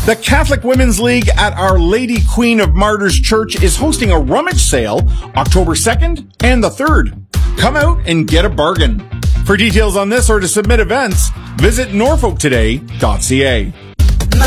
The Catholic Women's League at Our Lady Queen of Martyrs Church is hosting a rummage sale October 2nd and the 3rd. Come out and get a bargain. For details on this or to submit events, visit norfolktoday.ca.